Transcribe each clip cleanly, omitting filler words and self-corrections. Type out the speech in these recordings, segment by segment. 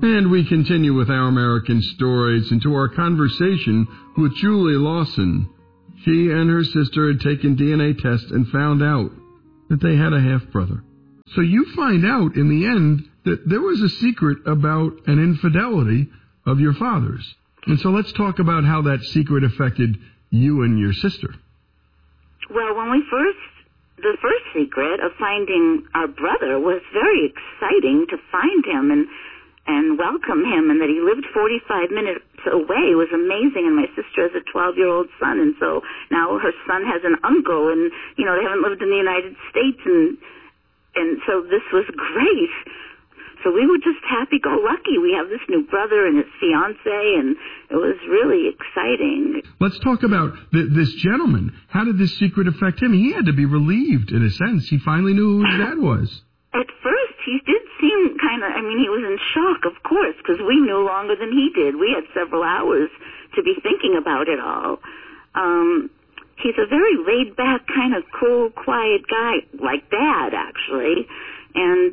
And we continue with Our American Stories into our conversation with Julie Lawson. She and her sister had taken DNA tests and found out that they had a half-brother. So you find out in the end that there was a secret about an infidelity of your father's. And so let's talk about how that secret affected you and your sister. Well, the first secret of finding our brother was very exciting to find him and welcome him, and that he lived 45 minutes away was amazing. And my sister has a 12-year-old son, and so now her son has an uncle, and, you know, they haven't lived in the United States, and so this was great. So we were just happy-go-lucky. We have this new brother and his fiancée, and it was really exciting. Let's talk about this gentleman. How did this secret affect him? He had to be relieved, in a sense. He finally knew who his dad was. At first, he did seem he was in shock, of course, because we knew longer than he did. We had several hours to be thinking about it all. He's a very laid-back, kind of cool, quiet guy, like Dad, actually. And,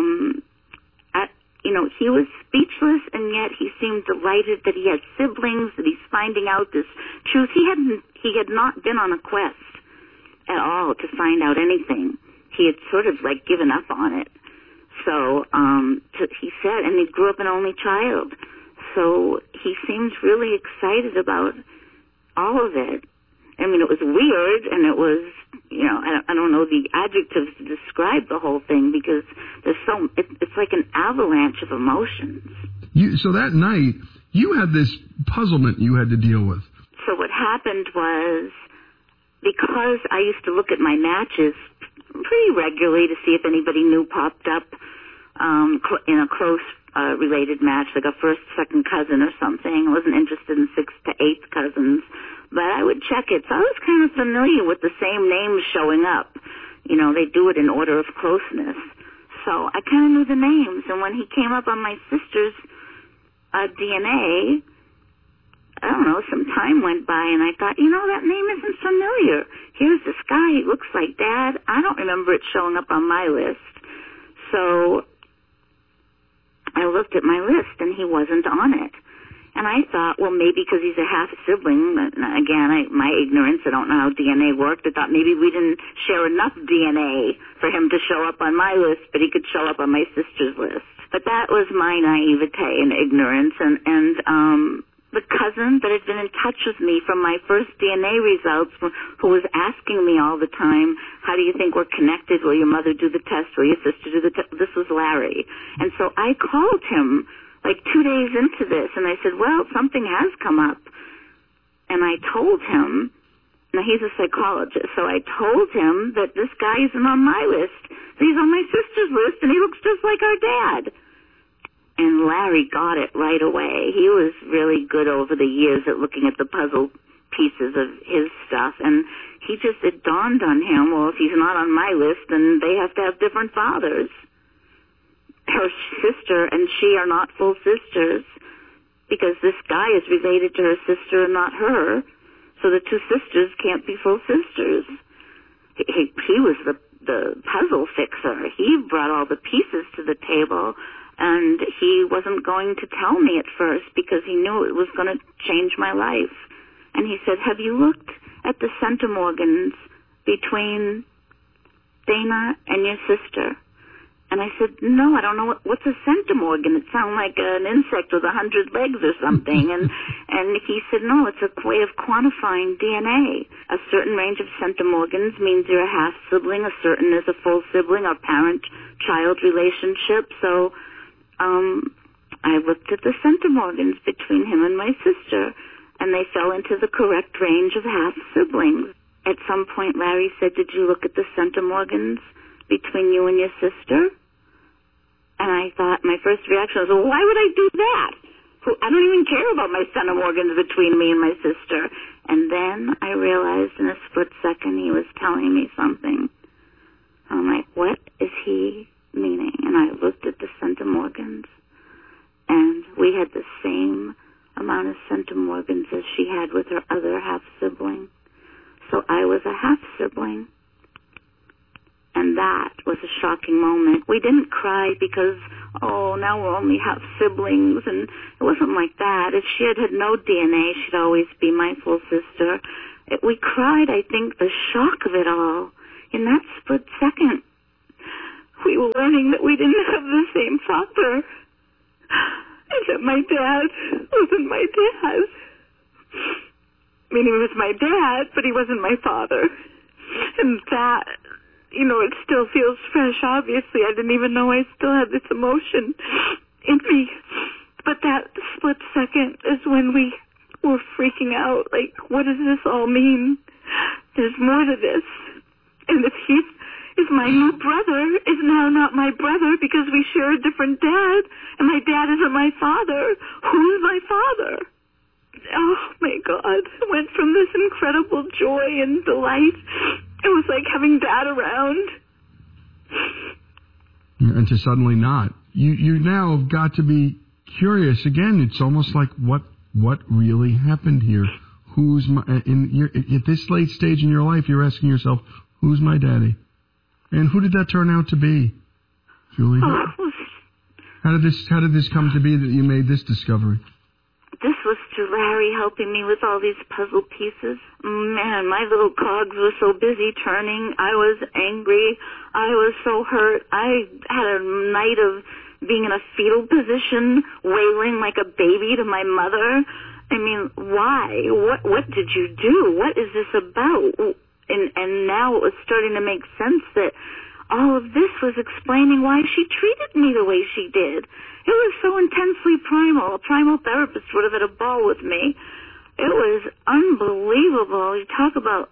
he was speechless, and yet he seemed delighted that he had siblings, that he's finding out this truth. He had not been on a quest at all to find out anything. He had sort of given up on it. So he said, and he grew up an only child. So he seemed really excited about all of it. I mean, it was weird, and it was, I don't know the adjectives to describe the whole thing, because it's like an avalanche of emotions. So that night, you had this puzzlement you had to deal with. So what happened was, because I used to look at my matches pretty regularly to see if anybody new popped up in a close related match, like a first, second cousin or something. I wasn't interested in sixth to eighth cousins, but I would check it. So I was kind of familiar with the same names showing up. They do it in order of closeness. So I kind of knew the names, and when he came up on my sister's DNA, I don't know, some time went by, and I thought, that name isn't familiar. Here's this guy, he looks like Dad. I don't remember it showing up on my list. So I looked at my list, and he wasn't on it. And I thought, well, maybe because he's a half-sibling, again, my ignorance, I don't know how DNA worked. I thought maybe we didn't share enough DNA for him to show up on my list, but he could show up on my sister's list. But that was my naivete and ignorance, and the cousin that had been in touch with me from my first DNA results, who was asking me all the time, how do you think we're connected? Will your mother do the test? Will your sister do the test? This was Larry. And so I called him 2 days into this, and I said, well, something has come up. And I told him, now he's a psychologist, so I told him that this guy isn't on my list. He's on my sister's list, and he looks just like our dad. And Larry got it right away. He was really good over the years at looking at the puzzle pieces of his stuff, and it dawned on him, well, if he's not on my list, then they have to have different fathers. Her sister and she are not full sisters, because this guy is related to her sister and not her, so the two sisters can't be full sisters. He was the puzzle fixer. He brought all the pieces to the table, and he wasn't going to tell me at first because he knew it was going to change my life. And he said, have you looked at the centimorgans between Dana and your sister? And I said, no, I don't know. What's a centimorgan? It sounds like an insect with 100 legs or something. And he said, no, it's a way of quantifying DNA. A certain range of centimorgans means you're a half-sibling. A certain is a full sibling or parent-child relationship. So I looked at the centimorgans between him and my sister, and they fell into the correct range of half-siblings. At some point, Larry said, did you look at the centimorgans between you and your sister? And I thought, my first reaction was, well, why would I do that? I don't even care about my centimorgans between me and my sister. And then I realized in a split second he was telling me something. I'm like, what is he meaning? And I looked at the centimorgans, and we had the same amount of centimorgans as she had with her other half-sibling. So I was a half-sibling. And that was a shocking moment. We didn't cry because oh, now we're only half siblings, and it wasn't like that. If she had no DNA, she'd always be my full sister. We cried, I think, the shock of it all. In that split second, we were learning that we didn't have the same father, and that my dad wasn't my dad. I mean, he was my dad, but he wasn't my father. And that, it still feels fresh, obviously. I didn't even know I still had this emotion in me. But that split second is when we were freaking out, like, what does this all mean? There's more to this. And if my new brother is now not my brother because we share a different dad, and my dad isn't my father, who's my father? Oh, my God. I went from this incredible joy and delight. It was like having Dad around. And to suddenly not. You now have got to be curious again. It's almost like what really happened here? Who's my... at this late stage in your life, you're asking yourself, who's my daddy? And who did that turn out to be, Julie? How did this come to be that you made this discovery? This was through Larry helping me with all these puzzle pieces. Man, my little cogs were so busy turning. I was angry. I was so hurt. I had a night of being in a fetal position, wailing like a baby to my mother. I mean, why? What did you do? What is this about? And now it was starting to make sense that all of this was explaining why she treated me the way she did. It was so intensely primal. A primal therapist would have had a ball with me. It was unbelievable. You talk about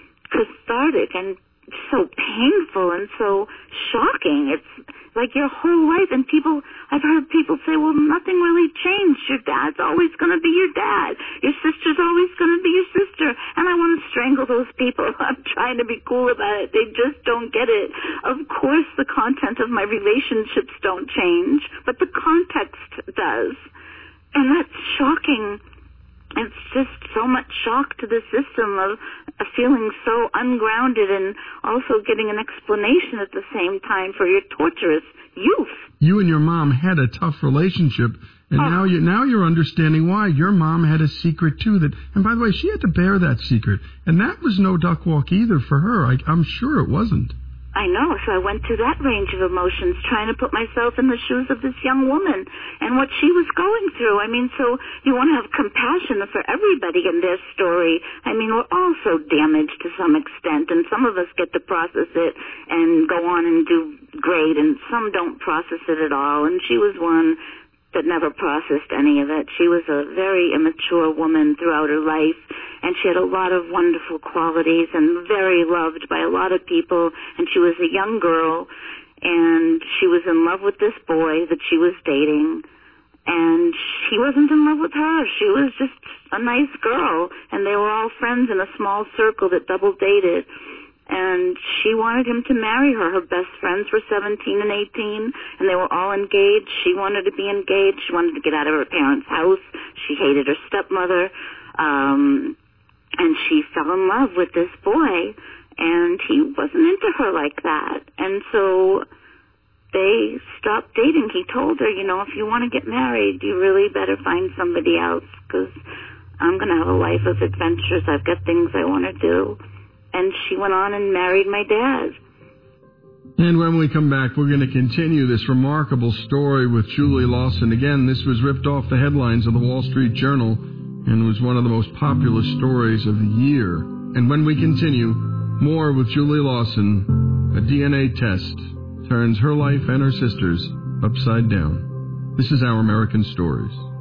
cathartic and so painful and so shocking. It's like your whole life. And I've heard people say, well, nothing really changed. Your dad's always going to be your dad. Your sister's always going to be your sister. And I want to strangle those people. I'm trying to be cool about it. They just don't get it. Of course, the content of my relationships don't change, but the context does. And that's shocking. It's just so much shock to the system of feeling so ungrounded and also getting an explanation at the same time for your torturous youth. You and your mom had a tough relationship, and now you're understanding why. Your mom had a secret too. And by the way, she had to bear that secret, and that was no duck walk either for her. I'm sure it wasn't. I know, so I went through that range of emotions, trying to put myself in the shoes of this young woman and what she was going through. I mean, so you want to have compassion for everybody in their story. I mean, we're all so damaged to some extent, and some of us get to process it and go on and do great, and some don't process it at all, and she was one that never processed any of it. She was a very immature woman throughout her life, and she had a lot of wonderful qualities and very loved by a lot of people, and she was a young girl, and she was in love with this boy that she was dating, and he wasn't in love with her. She was just a nice girl, and they were all friends in a small circle that double dated. And she wanted him to marry her. Her best friends were 17 and 18, and they were all engaged. She wanted to be engaged. She wanted to get out of her parents' house. She hated her stepmother. And she fell in love with this boy, and he wasn't into her like that. And so they stopped dating. He told her, if you want to get married, you really better find somebody else, because I'm going to have a life of adventures. I've got things I want to do. And she went on and married my dad. And when we come back, we're going to continue this remarkable story with Julie Lawson. Again, this was ripped off the headlines of the Wall Street Journal and was one of the most popular stories of the year. And when we continue, more with Julie Lawson, a DNA test turns her life and her sister's upside down. This is Our American Stories.